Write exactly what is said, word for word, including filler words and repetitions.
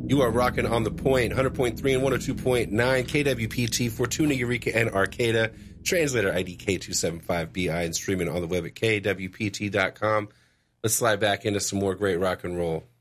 You are rocking on the point, one hundred point three and one oh two point nine K W P T, Fortuna, Eureka, and Arcata. Translator I D K two seven five B I and streaming on the web at K W P T dot com. Let's slide back into some more great rock and roll.